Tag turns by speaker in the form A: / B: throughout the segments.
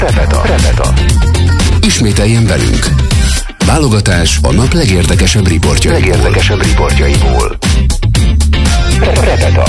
A: Repeta. Ismételjen velünk. Válogatás a nap legérdekesebb riportjaiból. Repeta.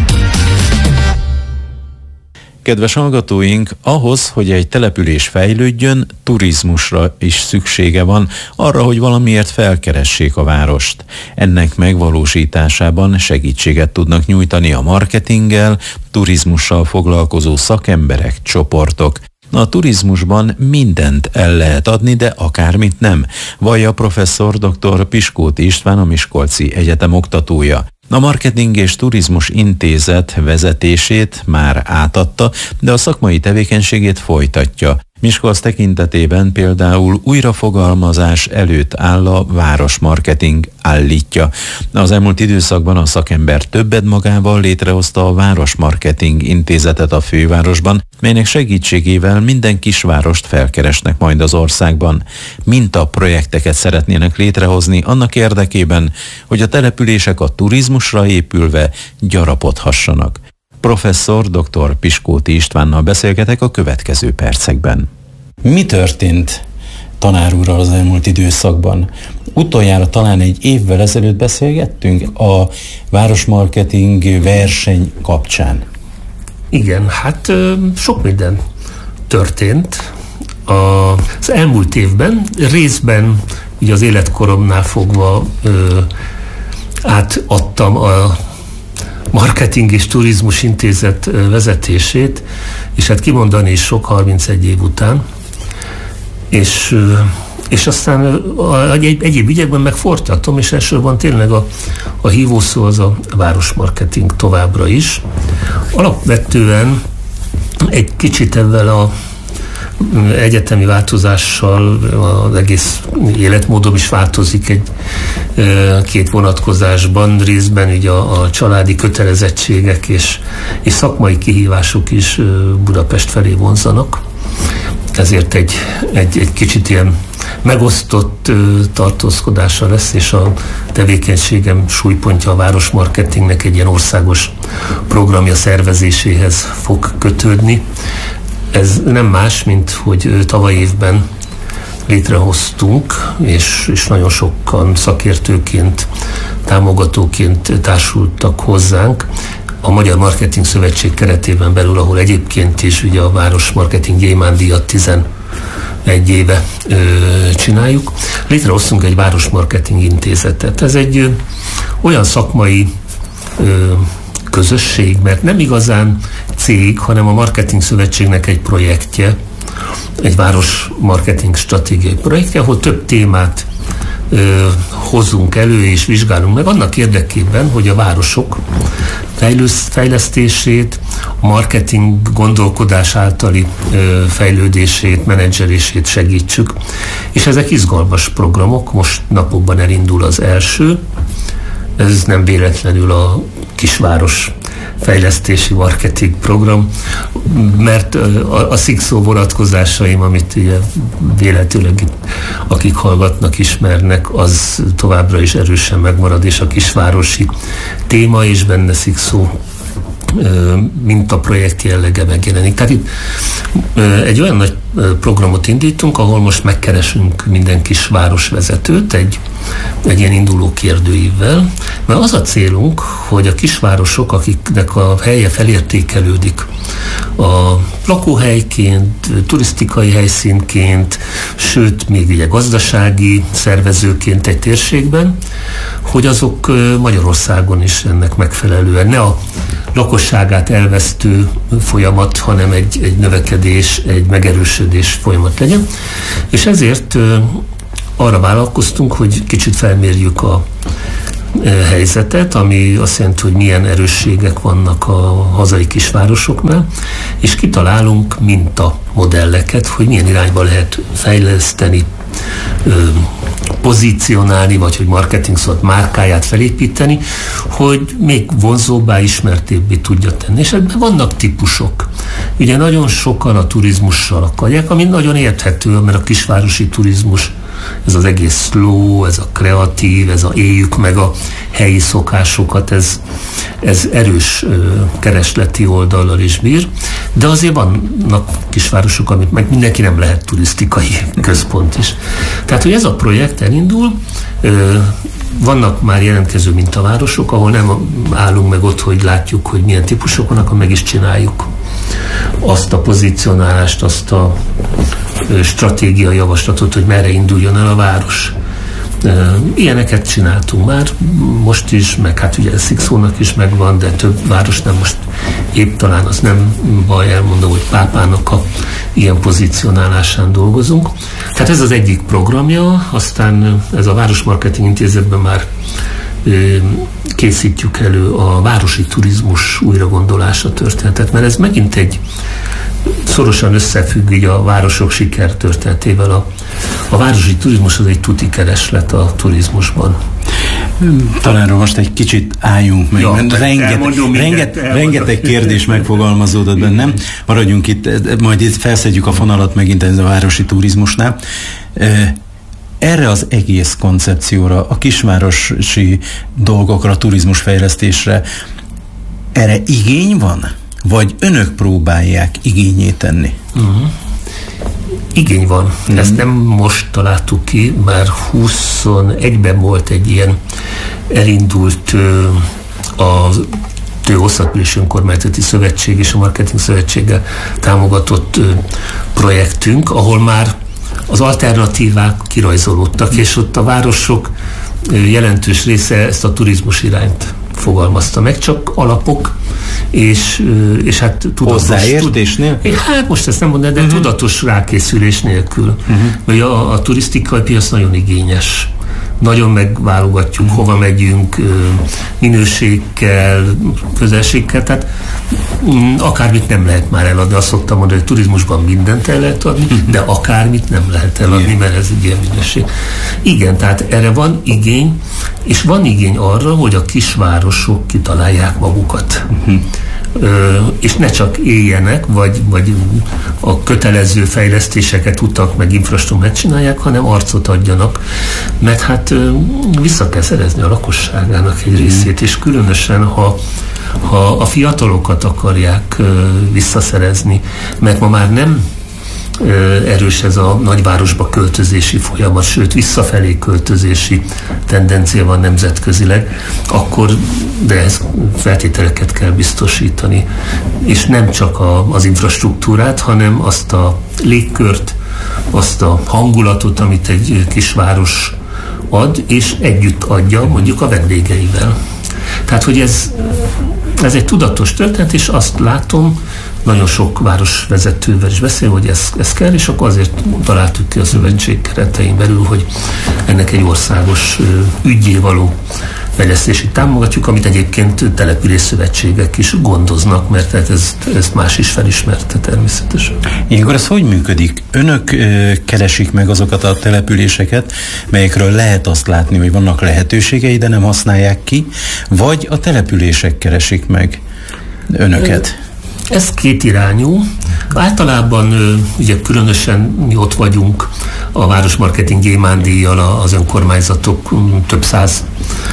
B: Kedves hallgatóink, ahhoz, hogy egy település fejlődjön, turizmusra is szüksége van, arra, hogy valamiért felkeressék a várost. Ennek megvalósításában segítséget tudnak nyújtani a marketinggel, turizmussal foglalkozó szakemberek, csoportok. A turizmusban mindent el lehet adni, de akármit nem, vallja professzor dr. Piskóti István, a Miskolci Egyetem oktatója. A Marketing és Turizmus Intézet vezetését már átadta, de a szakmai tevékenységét folytatja. Miskolc tekintetében például újrafogalmazás előtt áll a városmarketing, állítja. Az elmúlt időszakban a szakember többet magával létrehozta a Városmarketing Intézetet a fővárosban, melynek segítségével minden kisvárost felkeresnek majd az országban. Mintaprojekteket szeretnének létrehozni annak érdekében, hogy a települések a turizmusra épülve gyarapodhassanak. Professzor dr. Piskóti Istvánnal beszélgetek a következő percekben. Mi történt tanár úrral az elmúlt időszakban? Utoljára talán egy évvel ezelőtt beszélgettünk a városmarketing verseny kapcsán.
C: Igen, hát sok minden történt az elmúlt évben. Részben ugye az életkoromnál fogva átadtam a Marketing és Turizmus Intézet vezetését, és hát kimondani is sok 31 év után. És aztán egyéb ügyekben meg folytatom, és elsősorban tényleg a hívószó az a városmarketing továbbra is. Alapvetően egy kicsit ezzel a egyetemi változással az egész életmódom is változik két vonatkozásban, részben ugye a családi kötelezettségek és szakmai kihívások is Budapest felé vonzanak. Ezért egy kicsit ilyen megosztott tartózkodása lesz, és a tevékenységem súlypontja a városmarketingnek egy ilyen országos programja szervezéséhez fog kötődni. Ez nem más, mint hogy tavaly évben létrehoztunk, és nagyon sokan szakértőként, támogatóként társultak hozzánk a Magyar Marketing Szövetség keretében belül, ahol egyébként is ugye a Városmarketing Gyémánt-díjat 11 éve csináljuk. Létrehoztunk egy Városmarketing Intézetet. Ez egy olyan szakmai közösség, mert nem igazán cég, hanem a Marketing Szövetségnek egy projektje, egy városmarketing stratégiai projektje, ahol több témát hozunk elő és vizsgálunk meg annak érdekében, hogy a városok fejlesztését, a marketing gondolkodás általi fejlődését, menedzselését segítsük. És ezek izgalmas programok, most napokban elindul az első, ez nem véletlenül a kisváros fejlesztési marketing program, mert a szikszó vonatkozásaim, amit véletlenül akik hallgatnak, ismernek, az továbbra is erősen megmarad, és a kisvárosi téma és benne szikszó mintaprojekt jellege megjelenik. Tehát itt egy olyan nagy programot indítunk, ahol most megkeresünk minden kis városvezetőt egy ilyen induló kérdőívvel, mert az a célunk, hogy a kisvárosok, akiknek a helye felértékelődik a lakóhelyként, turisztikai helyszínként, sőt, még ugye gazdasági szervezőként egy térségben, hogy azok Magyarországon is ennek megfelelően ne a lakosságát elvesztő folyamat, hanem egy növekedés, egy megerősödés folyamat legyen. És ezért arra vállalkoztunk, hogy kicsit felmérjük a helyzetet, ami azt jelenti, hogy milyen erősségek vannak a hazai kisvárosoknál, és kitalálunk mintamodelleket, hogy milyen irányba lehet fejleszteni, pozícionálni, vagy hogy marketing szóval márkáját felépíteni, hogy még vonzóbbá, ismertébbé tudja tenni. És ebben vannak típusok. ugye nagyon sokan a turizmussal akarják, ami nagyon érthető, mert a kisvárosi turizmus, ez az egész slow, ez a kreatív, ez a éljük meg a helyi szokásokat, ez erős keresleti oldallal is bír, de azért vannak kisvárosok, amit meg mindenki nem lehet turisztikai központ is. Tehát, hogy ez a projekt elindul, vannak már jelentkező mintavárosok, ahol nem állunk meg ott, hogy látjuk, hogy milyen típusok vannak, hanem meg is csináljuk azt a pozícionálást, azt a stratégiai javaslatot, hogy merre induljon el a város. Ilyeneket csináltunk már most is, meg hát ugye Szikszónak is megvan, de több város nem, most épp talán az nem baj, elmondom, hogy Pápának a ilyen pozícionálásán dolgozunk. Tehát ez az egyik programja, aztán ez a Városmarketing Intézetben már készítjük elő a városi turizmus újragondolása történetet, mert ez megint egy szorosan összefügg így a városok sikertörténetével. A városi turizmus az egy tuti kereslet a turizmusban.
B: Talán most egy kicsit álljunk meg, rengeteg kérdés megfogalmazódott bennem. Maradjunk itt, majd itt felszedjük a fonalat megint ez a városi turizmusnál. Erre az egész koncepcióra, a kisvárosi dolgokra, a turizmusfejlesztésre, erre igény van? Vagy önök próbálják igényé tenni?
C: Igény van. Ezt nem most találtuk ki, már 21-ben volt egy ilyen elindult a Országgyűlési Önkormányzati Szövetség és a Marketing Szövetséggel támogatott projektünk, ahol már az alternatívák kirajzolódtak, és ott a városok jelentős része ezt a turizmus irányt fogalmazta meg, csak alapok, és hát tudatos...
B: Hozzáértés nélkül?
C: Hát most ezt nem mondom, de tudatos rákészülés nélkül. Mert a turisztikai piac nagyon igényes. Nagyon megválogatjuk, hova megyünk, minőségkel, közelségkel, tehát akármit nem lehet már eladni. Azt szoktam mondani, hogy turizmusban mindent el lehet adni, de akármit nem lehet eladni, mert ez egy ilyen minőség. Igen, tehát erre van igény, és van igény arra, hogy a kisvárosok kitalálják magukat. És ne csak éljenek, vagy a kötelező fejlesztéseket, utak, meg infrastruktúrát csinálják, hanem arcot adjanak, mert hát vissza kell szerezni a lakosságának egy részét, és különösen, ha a fiatalokat akarják visszaszerezni, mert ma már nem erős ez a nagyvárosba költözési folyamat, sőt visszafelé költözési tendencia van nemzetközileg, akkor de ez feltételeket kell biztosítani. És nem csak az infrastruktúrát, hanem azt a légkört, azt a hangulatot, amit egy kisváros ad, és együtt adja mondjuk a vendégeivel. Tehát, hogy ez egy tudatos történet, és azt látom, nagyon sok városvezetővel is beszél, hogy ez kell, és akkor azért találtuk ki a szövetség keretein belül, hogy ennek egy országos ügyé való fejlesztését támogatjuk, amit egyébként településszövetségek is gondoznak, mert ezt más is felismerte természetesen.
B: Ilyenkor ez hogy működik? Önök keresik meg azokat a településeket, melyekről lehet azt látni, hogy vannak lehetőségei, de nem használják ki, vagy a települések keresik meg önöket?
C: Ez kétirányú. Általában ugye különösen mi ott vagyunk a Városmarketing Gyémánt-díjjal az önkormányzatok több száz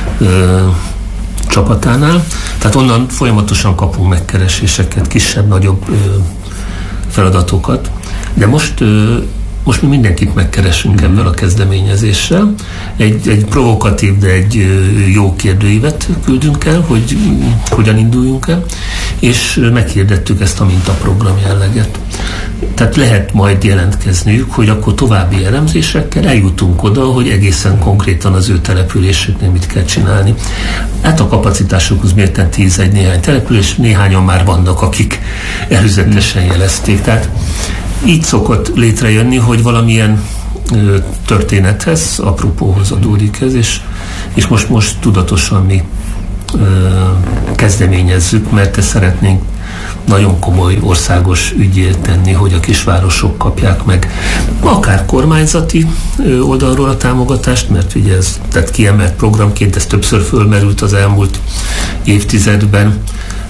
C: csapatánál. Tehát onnan folyamatosan kapunk megkereséseket, kisebb-nagyobb feladatokat. De most mi mindenkit megkeresünk ebben a kezdeményezéssel. Egy provokatív, de egy jó kérdőívet küldünk el, hogy hogyan induljunk el, és meghirdettük ezt a mintaprogram jelleget. Tehát lehet majd jelentkezniük, hogy akkor további elemzésekkel eljutunk oda, hogy egészen konkrétan az ő településeknél mit kell csinálni. Hát a kapacitásokhoz mérten 10 egy néhány település, néhányan már vannak, akik előzetesen jelezték. Tehát így szokott létrejönni, hogy valamilyen történethez, apropóhoz adódik ez, és most tudatosan mi kezdeményezzük, mert ezt szeretnénk nagyon komoly országos ügyét tenni, hogy a kisvárosok kapják meg akár kormányzati oldalról a támogatást, mert ugye ez tehát kiemelt programként, ez többször fölmerült az elmúlt évtizedben,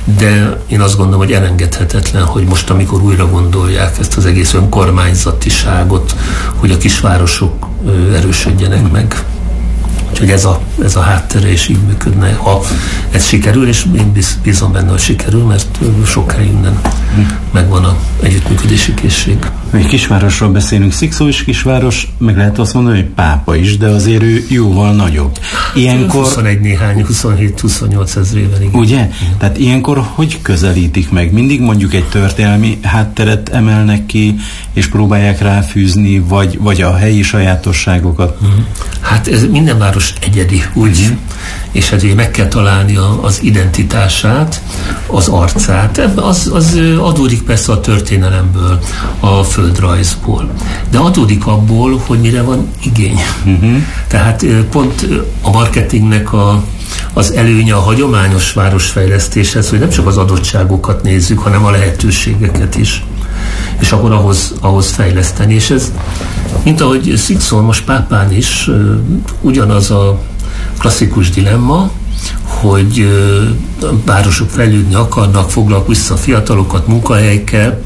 C: de én azt gondolom, hogy elengedhetetlen, hogy most, amikor újra gondolják ezt az egész önkormányzatiságot, hogy a kisvárosok erősödjenek meg. Úgyhogy ez a háttere is így működne, ha ez sikerül, és én bízom benne, hogy sikerül, mert sok helyen megvan az együttműködési készség.
B: Egy kisvárosról beszélünk, Szikszó is kisváros, meg lehet azt mondani, hogy Pápa is, de azért ő jóval nagyobb. Ilyenkor...
C: 21 néhány, 27-28 ezrével.
B: Ugye? Igen. Tehát ilyenkor hogy közelítik meg? Mindig mondjuk egy történelmi hátteret emelnek ki, és próbálják ráfűzni, vagy a helyi sajátosságokat?
C: Hát ez minden város egyedi, úgy, és hát ugye meg kell találni az identitását, az arcát. Az adódik persze a történelemből, a földrajzból, de adódik abból, hogy mire van igény. Tehát pont a marketingnek az előnye a hagyományos városfejlesztéshez, hogy nem csak az adottságokat nézzük, hanem a lehetőségeket is, és akkor ahhoz fejleszteni. És ez, mint ahogy Szikszón, most Pápán is ugyanaz a klasszikus dilemma, hogy városok fejlődni akarnak, foglalnak vissza a fiatalokat munkahelyekkel,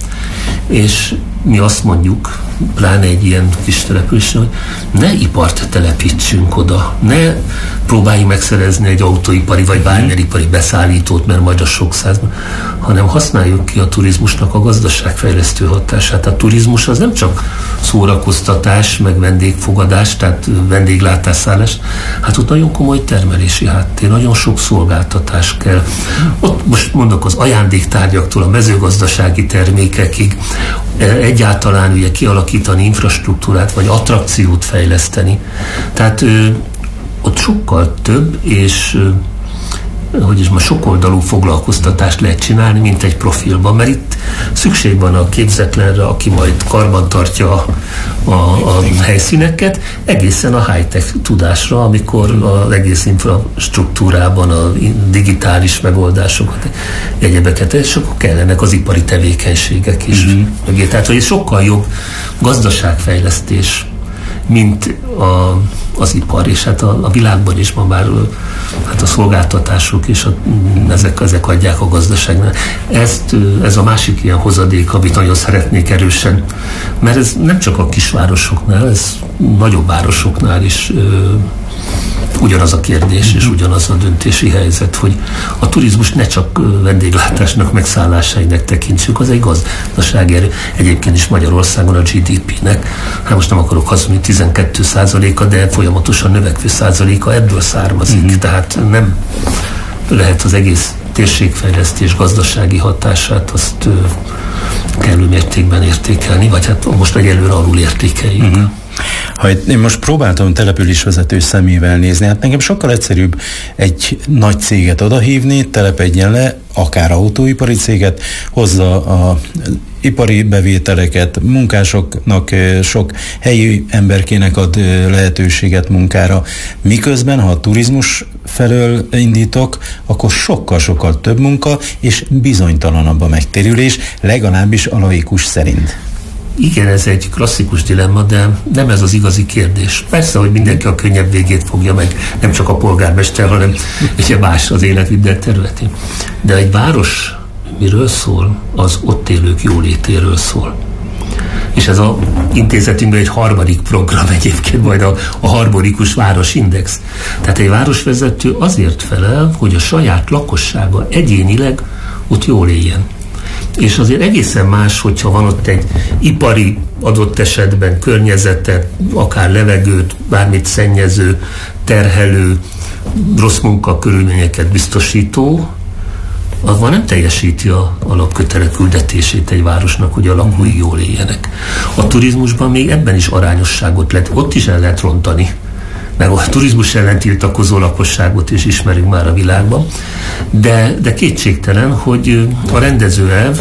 C: és mi azt mondjuk, pláne egy ilyen kis településen, hogy ne ipart telepítsünk oda, ne próbáljunk megszerezni egy autóipari vagy bányáipari beszállítót, mert majd a sok százban, hanem használjuk ki a turizmusnak a gazdaságfejlesztő hatását. A turizmus az nem csak szórakoztatás, meg vendégfogadás, tehát vendéglátásszállás, hát ott nagyon komoly termelési háttér, nagyon sok szolgáltatás kell. Ott most mondok az ajándéktárgyaktól a mezőgazdasági termékekig, egyáltalán ugye kialakítani infrastruktúrát, vagy attrakciót fejleszteni. Tehát ott sokkal több, és hogy is ma sokoldalú foglalkoztatást lehet csinálni, mint egy profilban, mert itt szükség van a képzetlenre, aki majd karban tartja a helyszíneket, egészen a high-tech tudásra, amikor az egész infrastruktúrában a digitális megoldásokat, egyebeket, és akkor kellenek az ipari tevékenységek is. Tehát, hogy sokkal jobb gazdaságfejlesztés, mint az ipar, és hát a világban is ma már hát a szolgáltatások és ezek adják a gazdaságnak. Ez a másik ilyen hozadék, amit nagyon szeretnék erősen, mert ez nem csak a kisvárosoknál, ez nagyobb városoknál is ugyanaz a kérdés, és ugyanaz a döntési helyzet, hogy a turizmus ne csak vendéglátásnak, megszállásainak tekintsük, az egy gazdasági erő. Egyébként is Magyarországon a GDP-nek, hát most nem akarok hazudni, 12%-a, de folyamatosan növekvő százaléka ebből származik. Tehát nem lehet az egész térségfejlesztés gazdasági hatását azt kellő mértékben értékelni, vagy hát most egyelőre alul értékeljük.
B: Ha én most próbáltam településvezető szemével nézni, hát nekem sokkal egyszerűbb egy nagy céget odahívni, telepedjen le, akár autóipari céget, hozza a ipari bevételeket, munkásoknak, sok helyi emberkének ad lehetőséget munkára. Miközben, ha a turizmus felől indítok, akkor sokkal-sokkal több munka, és bizonytalanabb a megtérülés, legalábbis a laikus szerint.
C: Igen, ez egy klasszikus dilemma, de nem ez az igazi kérdés. Persze, hogy mindenki a könnyebb végét fogja meg, nem csak a polgármester, hanem ugye más az élet minden területén. De egy város miről szól? Az ott élők jólétéről szól. És ez az intézetünkben egy harmadik program egyébként, majd a harmonikus városindex. Tehát egy városvezető azért felel, hogy a saját lakossága egyénileg ott jól éljen. És azért egészen más, hogyha van ott egy ipari adott esetben környezetet, akár levegőt, bármit szennyező, terhelő, rossz munkakörülményeket biztosító, avval nem teljesíti a alapkötelek küldetését egy városnak, hogy a lakói jól éljenek. A turizmusban még ebben is arányosságot lehet, ott is el lehet rontani, mert a turizmus ellen tiltakozó lakosságot is ismerünk már a világban, de kétségtelen, hogy a rendezőelv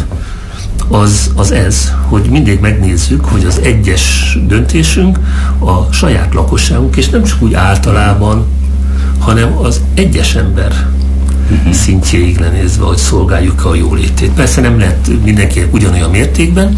C: az ez, hogy mindig megnézzük, hogy az egyes döntésünk a saját lakosságunk, és nem csak úgy általában, hanem az egyes ember szintjéig lenézve, hogy szolgáljuk a jólétét. Persze nem lehet mindenki ugyanolyan mértékben,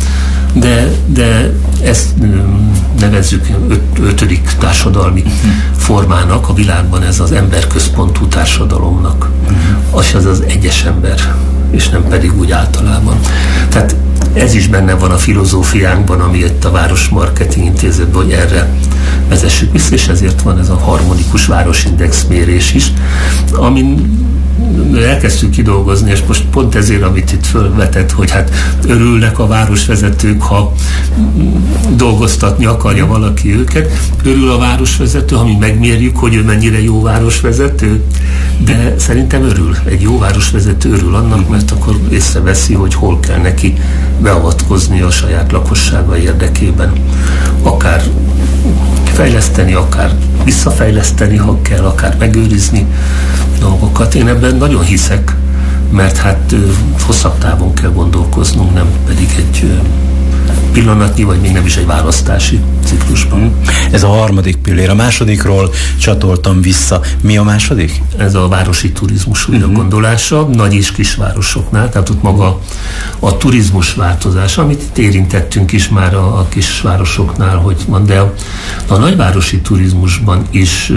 C: de ezt nevezzük ötödik társadalmi formának, a világban ez az emberközpontú társadalomnak. Az egyes ember. és nem pedig úgy általában. Tehát ez is benne van a filozófiánkban, ami itt a Városmarketing Intézetben, hogy erre vezessük vissza, és ezért van ez a harmonikus városindex mérés is, amin elkezdtük kidolgozni, és most pont ezért, amit itt fölvetett, hogy hát örülnek a városvezetők, ha dolgoztatni akarja valaki őket. Örül a városvezető, ha mi megmérjük, hogy ő mennyire jó városvezető, de szerintem örül. Egy jó városvezető örül annak, mert akkor észreveszi, hogy hol kell neki beavatkozni a saját lakossága érdekében. Akár fejleszteni, akár visszafejleszteni, ha kell, akár megőrizni dolgokat. Én ebben nagyon hiszek, mert hát hosszabb távon kell gondolkoznunk, nem pedig egy pillanatnyi, vagy még nem is egy választási ciklusban.
B: Ez a harmadik pillér. A másodikról csatoltam vissza. Mi a második?
C: Ez a városi turizmus újragondolása, nagy és kisvárosoknál, tehát ott maga a turizmus változása, amit itt érintettünk is már a kisvárosoknál, hogy van, de a nagyvárosi turizmusban is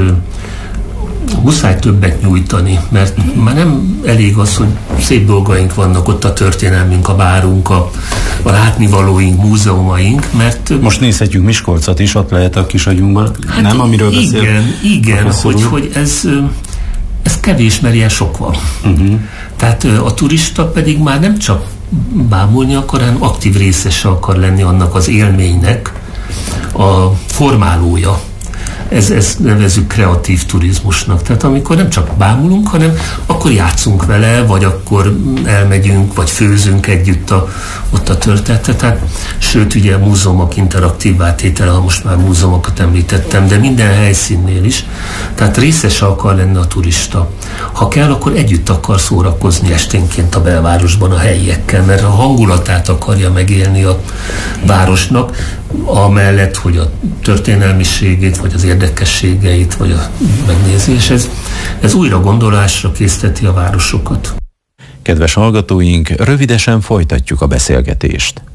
C: muszáj többet nyújtani, mert már nem elég az, hogy szép dolgaink vannak, ott a történelmünk, a várunk, a látnivalóink, múzeumaink, mert...
B: Most nézhetjük Miskolcot is, ott lehet a kisagyunkban, hát nem? Amiről beszél.
C: Igen, hogy ez kevés, mert ilyen sok van. Tehát a turista pedig már nem csak bámulni akar, hanem aktív részese akar lenni annak az élménynek, a formálója. Ezt nevezzük kreatív turizmusnak. Tehát amikor nem csak bámulunk, hanem akkor játszunk vele, vagy akkor elmegyünk, vagy főzünk együtt ott a történetet. Tehát, sőt, ugye a múzeumok interaktív átétele, ha most már múzeumokat említettem, de minden helyszínnél is. Tehát részese akar lenni a turista. Ha kell, akkor együtt akar szórakozni esténként a belvárosban a helyiekkel, mert a hangulatát akarja megélni a városnak, amellett, hogy a történelmiségét, vagy az érdekességeit, vagy a megnézés, ez újra gondolásra készteti a városokat.
B: Kedves hallgatóink, rövidesen folytatjuk a beszélgetést.